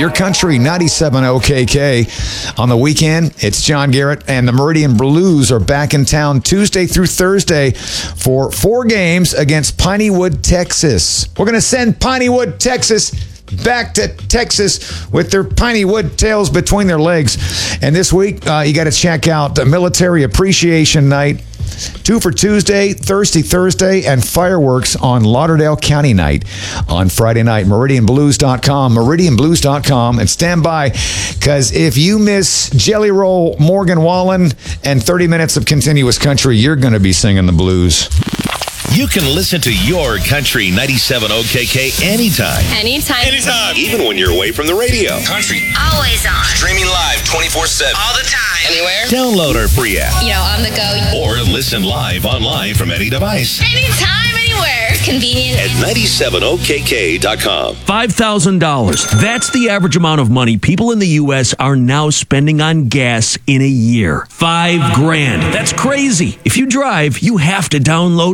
Your Country 97 OKK. On the weekend, it's John Garrett and the Meridian Blues are back in town Tuesday through Thursday for 4 games against Pineywood, Texas. We're going to send Pineywood, Texas back to Texas with their Pineywood tails between their legs. And this week, you got to check out the Military Appreciation Night. 2 for Tuesday, Thirsty Thursday, and fireworks on Lauderdale County Night on Friday night. MeridianBlues.com, MeridianBlues.com, and stand by, because if you miss Jelly Roll, Morgan Wallen, and 30 minutes of continuous country, you're going to be singing the blues. You can listen to Your Country 97 OKK anytime. Anytime. Even when you're away from the radio. Country. Always on. Streaming live 24/7. All the time. Anywhere. Download our free app. On the go. Or listen live online from any device. Anytime, anywhere. Convenient. At 97okk.com. $5,000. That's the average amount of money people in the U.S. are now spending on gas in a year. $5,000. That's crazy. If you drive, you have to download